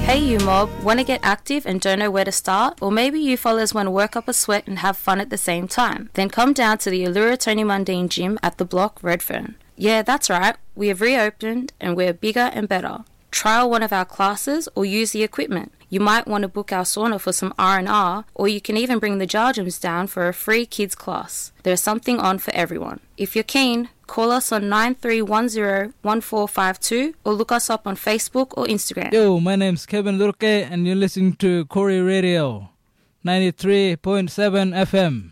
Hey you mob, want to get active and don't know where to start? Or maybe you fellas want to work up a sweat and have fun at the same time? Then come down to the Allura Tony Mundine Gym at the Block, Redfern. Yeah, that's right, we have reopened and we're bigger and better. Trial one of our classes or use the equipment. You might want to book our sauna for some R&R, or you can even bring the Jarjums down for a free kids class. There's something on for everyone. If you're keen, call us on 9310-1452 or look us up on Facebook or Instagram. Yo, my name's Kevin Lurke and you're listening to Corey Radio, 93.7 FM.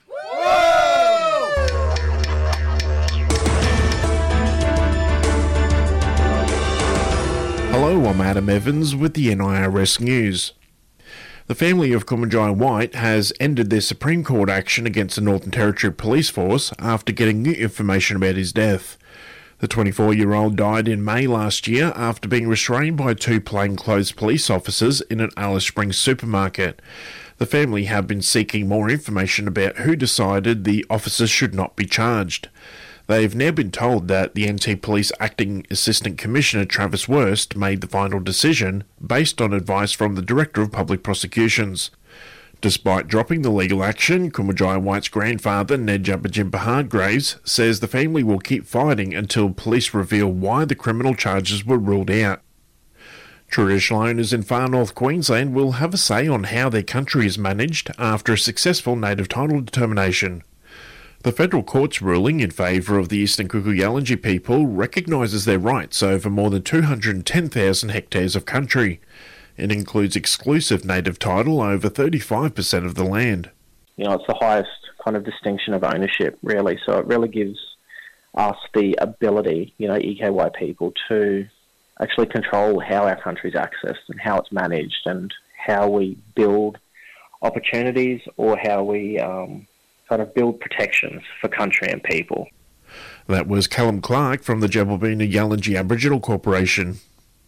Hello, I'm Adam Evans with the NIRS News. The family of Kumanjai White has ended their Supreme Court action against the Northern Territory Police Force after getting new information about his death. The 24-year-old died in May last year after being restrained by two plainclothes police officers in an Alice Springs supermarket. The family have been seeking more information about who decided the officers should not be charged. They've now been told that the NT Police Acting Assistant Commissioner Travis Wurst made the final decision based on advice from the Director of Public Prosecutions. Despite dropping the legal action, Kumanjai White's grandfather, Ned Jabajimpa Hardgraves, says the family will keep fighting until police reveal why the criminal charges were ruled out. Traditional owners in far north Queensland will have a say on how their country is managed after a successful native title determination. The federal court's ruling in favour of the Eastern Kuku-Yalanji people recognises their rights over more than 210,000 hectares of country. It includes exclusive native title over 35% of the land. You know, it's the highest kind of distinction of ownership, really. So it really gives us the ability, you know, EKY people, to actually control how our country's accessed and how it's managed and how we build opportunities or how we kind of build protections for country and people. That was Callum Clark from the Jabalbina Yalanji Aboriginal Corporation.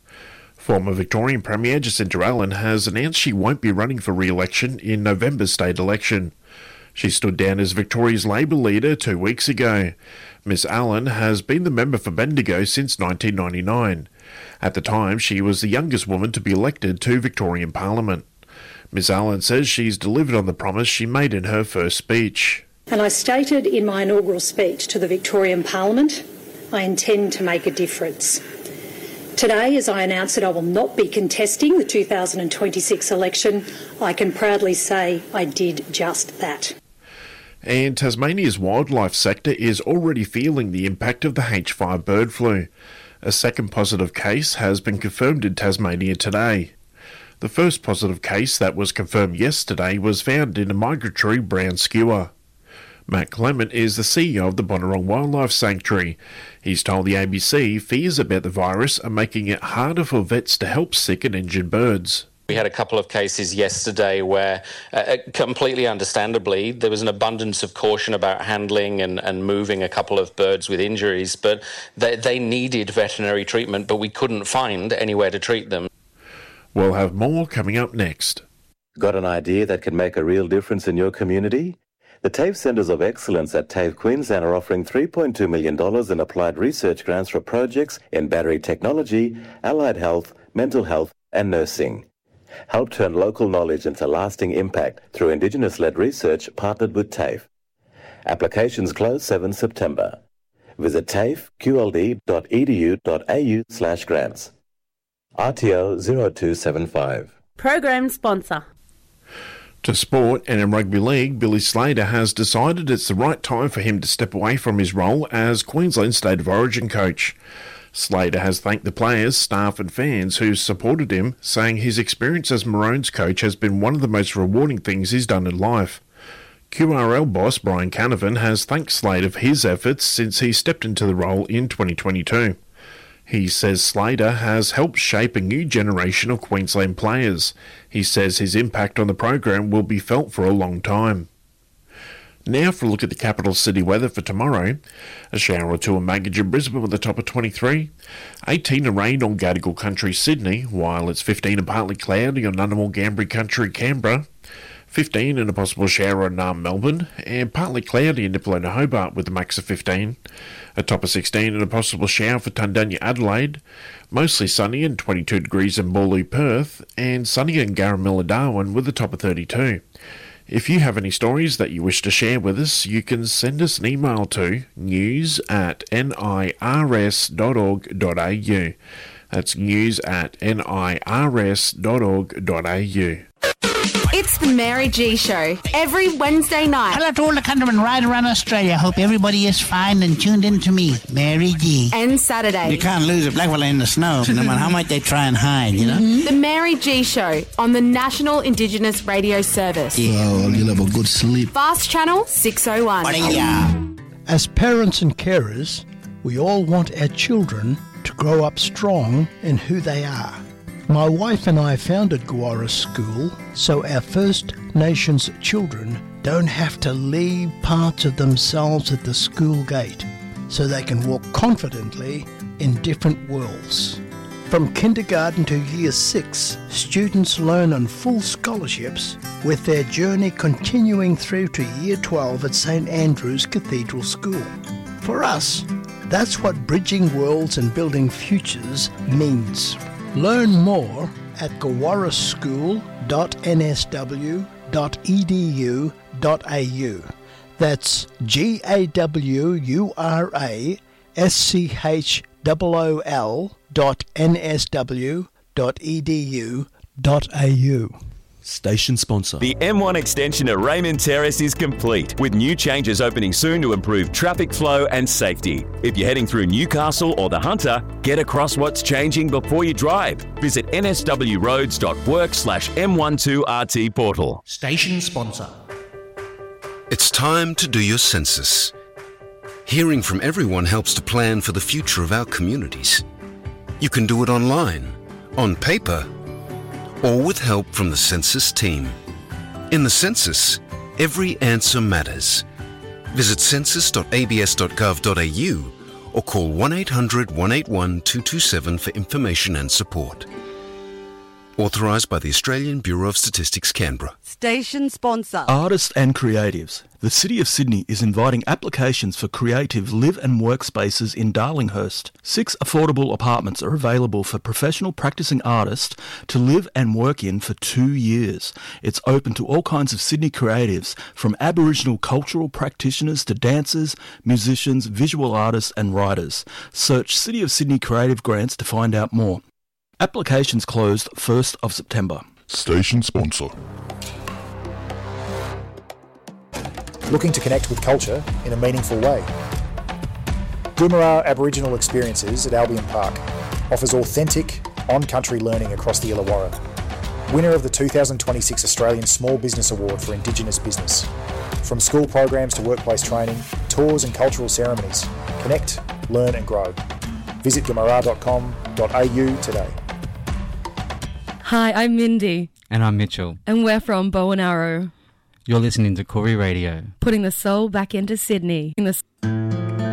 Former Victorian Premier Jacinta Allen has announced she won't be running for re-election in November's state election. She stood down as Victoria's Labor leader 2 weeks ago. Miss Allen has been the member for Bendigo since 1999. At the time, she was the youngest woman to be elected to Victorian Parliament. Ms Allen says she's delivered on the promise she made in her first speech. And I stated in my inaugural speech to the Victorian Parliament, I intend to make a difference. Today, as I announce that I will not be contesting the 2026 election, I can proudly say I did just that. And Tasmania's wildlife sector is already feeling the impact of the H5 bird flu. A second positive case has been confirmed in Tasmania today. The first positive case that was confirmed yesterday was found in a migratory brown skua. Matt Clement is the CEO of the Bonorong Wildlife Sanctuary. He's told the ABC fears about the virus are making it harder for vets to help sick and injured birds. We had a couple of cases yesterday where, completely understandably, there was an abundance of caution about handling and moving a couple of birds with injuries, but they needed veterinary treatment, but we couldn't find anywhere to treat them. We'll have more coming up next. Got an idea that can make a real difference in your community? The TAFE Centres of Excellence at TAFE Queensland are offering $3.2 million in applied research grants for projects in battery technology, allied health, mental health and nursing. Help turn local knowledge into lasting impact through Indigenous-led research partnered with TAFE. Applications close 7 September. Visit tafeqld.edu.au/grants. RTO 0275. Program sponsor. To sport, and in rugby league, Billy Slater has decided it's the right time for him to step away from his role as Queensland State of Origin coach. Slater has thanked the players, staff and fans who supported him, saying his experience as Maroons coach has been one of the most rewarding things he's done in life. QRL boss Brian Canavan has thanked Slater for his efforts since he stepped into the role in 2022. He says Slater has helped shape a new generation of Queensland players. He says his impact on the program will be felt for a long time. Now for a look at the capital city weather for tomorrow. A shower or two in Maggie and Brisbane with a top of 23. 18 of rain on Gadigal Country, Sydney, while it's 15 and partly cloudy on Ngunnawal Ngambri Country, Canberra. 15 and a possible shower in Melbourne, and partly cloudy in Nipolo and Hobart with a max of 15. A top of 16 and a possible shower for Tundanya, Adelaide. Mostly sunny and 22 degrees in Boorloo, Perth, and sunny in Garamilla, Darwin with a top of 32. If you have any stories that you wish to share with us, you can send us an email to news@nirs.org.au. That's news@nirs.org.au. It's the Mary G Show, every Wednesday night. Hello to all the countrymen right around Australia. Hope everybody is fine and tuned in to me, Mary G. And Saturday. You can't lose a black fella in the snow, no matter how much they try and hide, you know? The Mary G Show on the National Indigenous Radio Service. Yeah. Oh, you'll have a good sleep. Fast Channel 601. As parents and carers, we all want our children to grow up strong in who they are. My wife and I founded Gawara School so our First Nations children don't have to leave parts of themselves at the school gate, so they can walk confidently in different worlds. From kindergarten to year 6, students learn on full scholarships, with their journey continuing through to year 12 at St Andrew's Cathedral School. For us, that's what bridging worlds and building futures means. Learn more at gawaraschool.nsw.edu.au. That's GAWURASCHOOL.nsw.edu.au. Station sponsor. The M1 extension at Raymond Terrace is complete, with new changes opening soon to improve traffic flow and safety. If you're heading through Newcastle or the Hunter, get across what's changing before you drive. Visit nswroads.work/M12RT portal. Station sponsor. It's time to do your census. Hearing from everyone helps to plan for the future of our communities. You can do it online, on paper, or with help from the census team. In the census, every answer matters. Visit census.abs.gov.au or call 1-800-181-227 for information and support. Authorised by the Australian Bureau of Statistics, Canberra. Station sponsor. Artists and creatives. The City of Sydney is inviting applications for creative live and work spaces in Darlinghurst. 6 affordable apartments are available for professional practicing artists to live and work in for 2 years. It's open to all kinds of Sydney creatives, from Aboriginal cultural practitioners to dancers, musicians, visual artists and writers. Search City of Sydney Creative Grants to find out more. Applications closed 1st of September. Station sponsor. Looking to connect with culture in a meaningful way? Goomera Aboriginal Experiences at Albion Park offers authentic, on-country learning across the Illawarra. Winner of the 2026 Australian Small Business Award for Indigenous Business. From school programs to workplace training, tours and cultural ceremonies. Connect, learn and grow. Visit goomera.com.au today. Hi, I'm Mindy. And I'm Mitchell. And we're from Bow and Arrow. You're listening to Koori Radio. Putting the soul back into Sydney.